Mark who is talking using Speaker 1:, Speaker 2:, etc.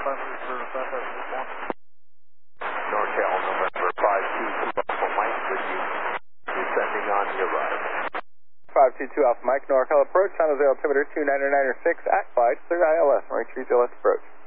Speaker 1: NorCal November 522 Alpha Mike with you. Descending on the arrival.
Speaker 2: 522 Alpha Mike, NorCal approach, San Jose altimeter 299.6 at Clyde, clear ILS, runway 30 left approach.